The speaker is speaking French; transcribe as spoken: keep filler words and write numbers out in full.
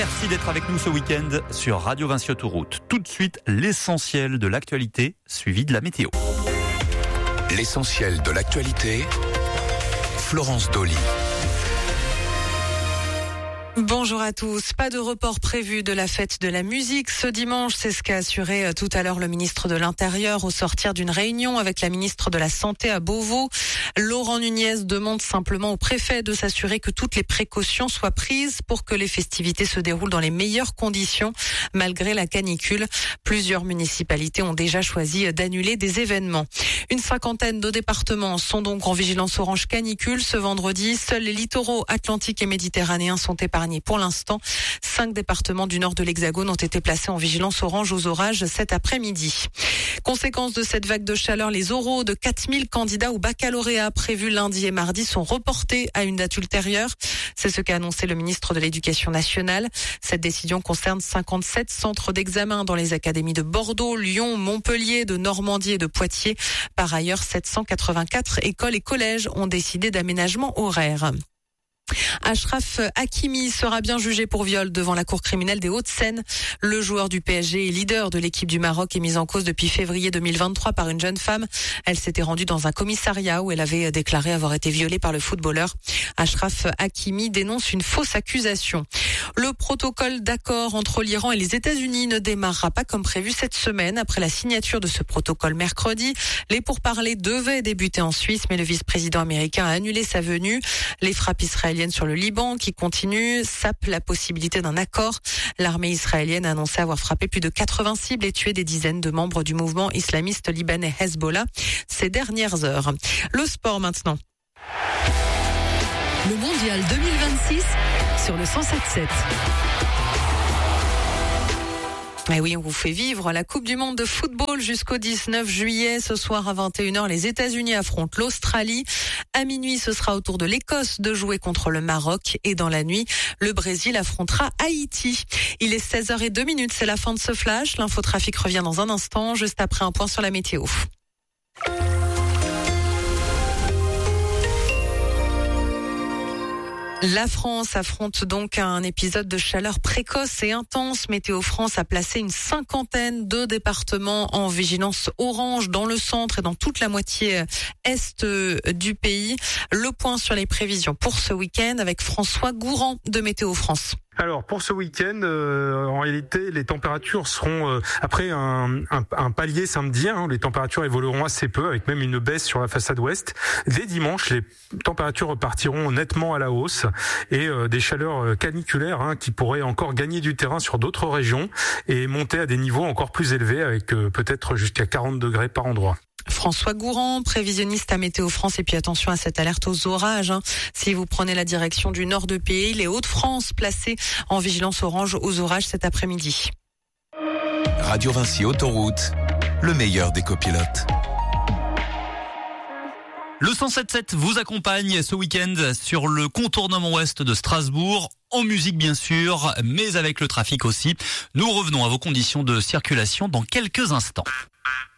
Merci d'être avec nous ce week-end sur Radio Vinci Autoroute. Tout de suite, l'essentiel de l'actualité, suivi de la météo. L'essentiel de l'actualité, Florence Dolly. Bonjour à tous. Pas de report prévu de la fête de la musique ce dimanche. C'est ce qu'a assuré tout à l'heure le ministre de l'Intérieur au sortir d'une réunion avec la ministre de la Santé à Beauvau. Laurent Nunez demande simplement au préfet de s'assurer que toutes les précautions soient prises pour que les festivités se déroulent dans les meilleures conditions malgré la canicule. Plusieurs municipalités ont déjà choisi d'annuler des événements. Une cinquantaine de départements sont donc en vigilance orange canicule ce vendredi. Seuls les littoraux atlantiques et méditerranéens sont épargnés pour l'instant. Cinq départements du nord de l'Hexagone ont été placés en vigilance orange aux orages cet après-midi. Conséquence de cette vague de chaleur, les oraux de quatre mille candidats au baccalauréat prévus lundi et mardi sont reportés à une date ultérieure. C'est ce qu'a annoncé le ministre de l'Éducation nationale. Cette décision concerne cinquante-sept centres d'examen dans les académies de Bordeaux, Lyon, Montpellier, de Normandie et de Poitiers. Par ailleurs, sept cent quatre-vingt-quatre écoles et collèges ont décidé d'aménagements horaires. Achraf Hakimi sera bien jugé pour viol devant la cour criminelle des Hauts-de-Seine. Le joueur du P S G et leader de l'équipe du Maroc est mis en cause depuis février deux mille vingt-trois par une jeune femme. Elle s'était rendue dans un commissariat où elle avait déclaré avoir été violée par le footballeur. Achraf Hakimi dénonce une fausse accusation. Le protocole d'accord entre l'Iran et les États-Unis ne démarrera pas comme prévu cette semaine. Après la signature de ce protocole mercredi, les pourparlers devaient débuter en Suisse, mais le vice-président américain a annulé sa venue. Les frappes israéliennes sur le Liban qui continuent sapent la possibilité d'un accord. L'armée israélienne a annoncé avoir frappé plus de quatre-vingts cibles et tué des dizaines de membres du mouvement islamiste libanais Hezbollah ces dernières heures. Le sport maintenant. Le mondial deux mille vingt-six sur le cent sept sept. Et oui, on vous fait vivre la Coupe du Monde de football jusqu'au dix-neuf juillet. Ce soir à vingt et une heures, les États-Unis affrontent l'Australie. À minuit, ce sera au tour de l'Écosse de jouer contre le Maroc. Et dans la nuit, le Brésil affrontera Haïti. Il est seize heures zéro deux, c'est la fin de ce flash. L'infotrafic revient dans un instant, juste après un point sur la météo. La France affronte donc un épisode de chaleur précoce et intense. Météo France a placé une cinquantaine de départements en vigilance orange dans le centre et dans toute la moitié est du pays. Le point sur les prévisions pour ce week-end avec François Gourand de Météo France. Alors pour ce week-end, euh, en réalité, les températures seront euh, après un, un, un palier samedi. Hein, les températures évolueront assez peu, avec même une baisse sur la façade ouest. Dès dimanche, les températures repartiront nettement à la hausse et euh, des chaleurs caniculaires hein, qui pourraient encore gagner du terrain sur d'autres régions et monter à des niveaux encore plus élevés, avec euh, peut-être jusqu'à quarante degrés par endroit. François Gourand, prévisionniste à Météo France, et puis attention à cette alerte aux orages. Hein. Si vous prenez la direction du nord de pays, les Hauts-de-France placés en vigilance orange aux orages cet après-midi. Radio Vinci Autoroute, le meilleur des copilotes. Le cent sept sept vous accompagne ce week-end sur le contournement ouest de Strasbourg, en musique bien sûr, mais avec le trafic aussi. Nous revenons à vos conditions de circulation dans quelques instants.